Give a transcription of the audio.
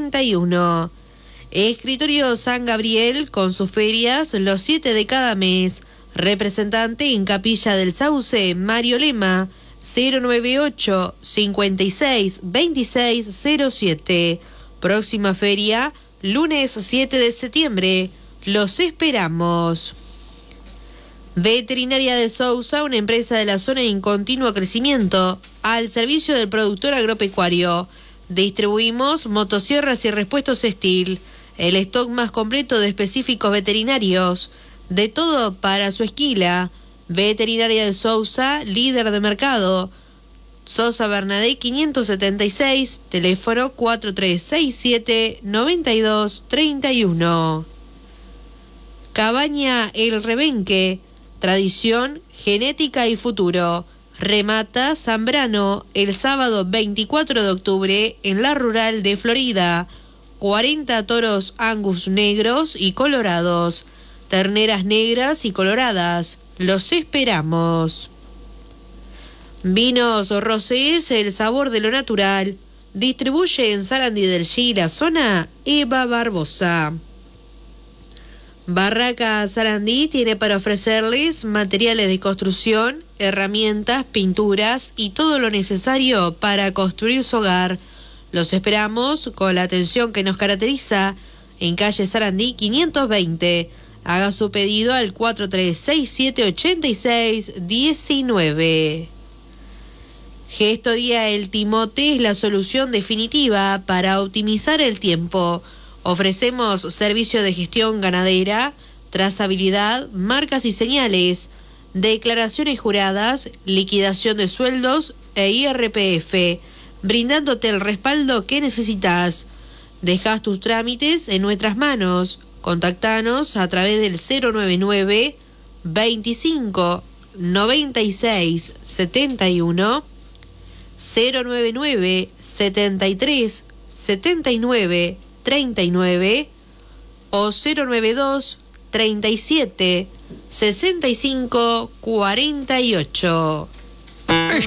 31. Escritorio San Gabriel con sus ferias los 7 de cada mes. Representante en Capilla del Sauce, Mario Lema, 098 56 26 07. Próxima feria, lunes 7 de septiembre. Los esperamos. Veterinaria de Sousa, una empresa de la zona en continuo crecimiento, al servicio del productor agropecuario. Distribuimos motosierras y repuestos Steel, el stock más completo de específicos veterinarios, de todo para su esquila. Veterinaria de Sousa, líder de mercado. Sosa Bernadette 576, teléfono 4367-9231. Cabaña El Rebenque, tradición, genética y futuro. Remata Zambrano el sábado 24 de octubre en la rural de Florida. 40 toros Angus negros y colorados, terneras negras y coloradas. Los esperamos. Vinos Rosés, el sabor de lo natural. Distribuye en Sarandí del G, la zona, Eva Barbosa. Barraca Sarandí tiene para ofrecerles materiales de construcción, herramientas, pinturas y todo lo necesario para construir su hogar. Los esperamos con la atención que nos caracteriza en calle Sarandí 520. Haga su pedido al 43678619. Gestoría El Timote es la solución definitiva para optimizar el tiempo. Ofrecemos servicio de gestión ganadera, trazabilidad, marcas y señales, declaraciones juradas, liquidación de sueldos e IRPF, brindándote el respaldo que necesitas. Dejas tus trámites en nuestras manos. Contactanos a través del 099 25 96 71, 099 73 79 39 o 092 37 65 48.